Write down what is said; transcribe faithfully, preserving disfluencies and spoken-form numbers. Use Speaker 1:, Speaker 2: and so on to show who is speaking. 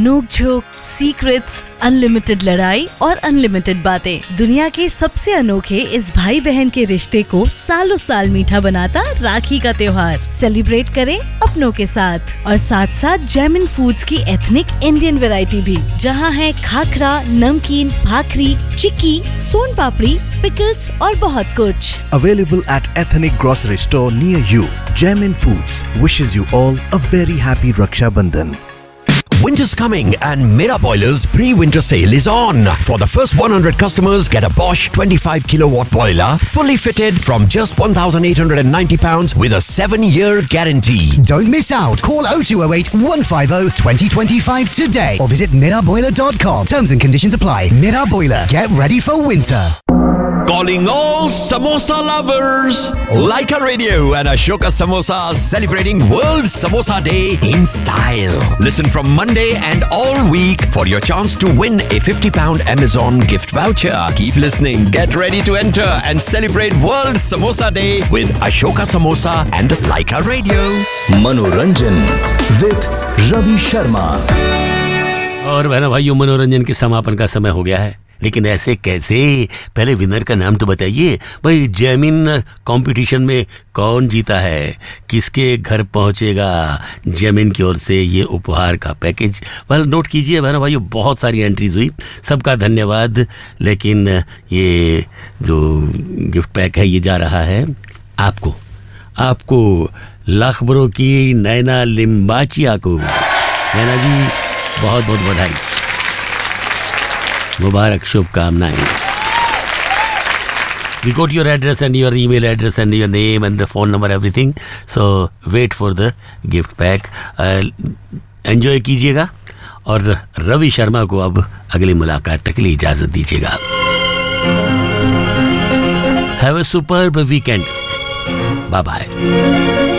Speaker 1: नोक झोंक, secrets, unlimited लड़ाई और अनलिमिटेड बातें। दुनिया के सबसे अनोखे इस भाई बहन के रिश्ते को सालों साल मीठा बनाता राखी का त्योहार सेलिब्रेट करें अपनों के साथ। और साथ साथ जैमिन फूड्स की एथनिक इंडियन वैरायटी भी, जहां है खाखरा, नमकीन, भाकरी, चिक्की, सोन पापड़ी, पिकल्स और बहुत कुछ।
Speaker 2: Available at ethnic grocery store near you. Jaimin Foods wishes you all a very happy Raksha Bandhan.
Speaker 3: Winter's coming and Mera Boiler's pre-winter sale is on. For the first one hundred customers, get a Bosch twenty-five kilowatt boiler fully fitted from just one thousand eight hundred ninety pounds with a seven year guarantee.
Speaker 4: Don't miss out. Call oh two oh eight, one five oh, two oh two five today or visit mira boiler dot com. Terms and conditions apply. Mira Boiler. Get ready for winter.
Speaker 3: Calling all samosa lovers. Leica Radio and Ashoka Samosa celebrating World Samosa Day in style. Listen from Monday and all week for your chance to win a fifty pound Amazon gift voucher. Keep listening. Get ready to enter and celebrate World Samosa Day with Ashoka Samosa and Leica Radio.
Speaker 5: मनोरंजन with Ravi Sharma.
Speaker 6: और बहनों भाइयों, मनोरंजन के समापन का समय हो गया है, लेकिन ऐसे कैसे? पहले विनर का नाम तो बताइए भाई। जैमिन कंपटीशन में कौन जीता है, किसके घर पहुंचेगा जैमिन की ओर से ये उपहार का पैकेज? वेल, नोट कीजिए बहनों भाइयों, बहुत सारी एंट्रीज हुई, सबका धन्यवाद। लेकिन ये जो गिफ्ट पैक है ये जा रहा है आपको, आपको लखबरों की नैना लिम्बाचिया को। नैना जी, बहुत बहुत बधाई, मुबारक, शुभकामनाएं। We got your address and your email address and your name and the phone number, everything. So wait for the gift pack. Enjoy uh, कीजिएगा और रवि शर्मा को अब अगली मुलाकात तक के लिए इजाजत दीजिएगा। Have a superb weekend. Bye bye.